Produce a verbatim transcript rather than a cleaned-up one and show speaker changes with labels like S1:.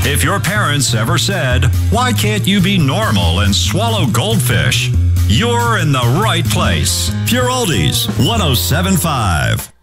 S1: If your parents ever said, "Why can't you be normal and swallow goldfish?" you're in the right place. Pure Oldies, one oh seven point five.